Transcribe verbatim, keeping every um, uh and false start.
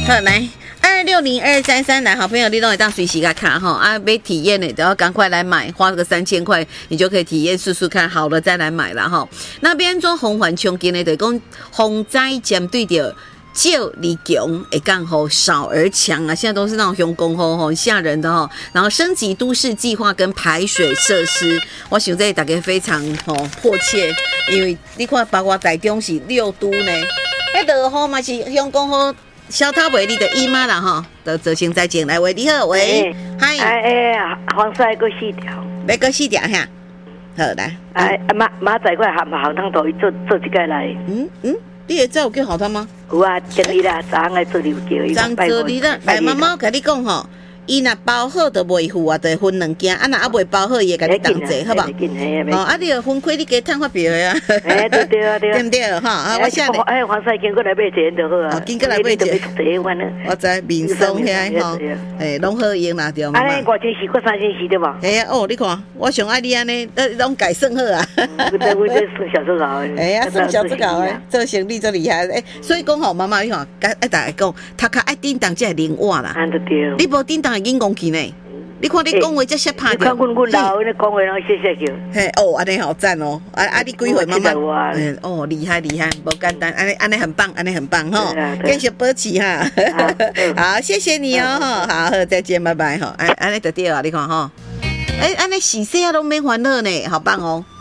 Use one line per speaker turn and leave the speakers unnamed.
好，来二六零二三三，来，好朋友，你都会当随时来看哈啊，没体验的，都要赶快来买，花个三千块，你就可以体验试试看，好了再来买了哈。那边做红环冲击呢，就讲风灾针对着。少而强，会更好，少而强啊！现在都是那种熊公吼吼吓人的吼。然后升级都市计划跟排水设施，我想这大家非常吼迫切，因为你看包括台中是六都呢，迄落雨嘛是熊公好，小头袂你的姨妈啦吼，就做先再进来喂，你好喂，
嗨，哎哎，黄色个四条，
要个四条哈，好来，
哎马马仔块含含汤头做做一个来，
嗯嗯。你会知有叫好汤吗？
有啊，整理啦，早上来做牛叫。
张做你啦，来妈妈跟你讲吼，伊若包好就袂付啊，就会分两件，啊若还未包好，伊会甲你同齐，好不好？哦，啊你要分开，你加摊发票的啊。哎，
对对啊，对
对不对？哈，啊我现在
哎，黄赛经过来买一件就好啊。
经过来买一件，我知面松遐吼，哎，拢好用啦，对嘛？
啊，五千四，过三千四对无？
哎呀，哦，你看，我上爱你安尼，呃，拢改算好啊。
我这我这算小做搞的。
哎呀，算小做搞的，做生意做厉害哎，所以讲吼，妈妈你看，爱大家讲，读卡爱叮当才会灵活啦。
安得对。
你无叮当会硬讲去呢？你看你讲话这些拍
着，你看阮阮老你讲话拢谢谢叫。
嘿哦，安尼好赞哦！啊啊，你几岁妈妈？嗯哦，厉害厉害，不简单，安尼安尼很棒，安尼很棒哈，继续保持哈。好，谢谢你哦哈，好，再见，拜拜哈。安安尼就对啊，你看哈，哎，安尼洗洗啊都没烦恼呢，好棒哦。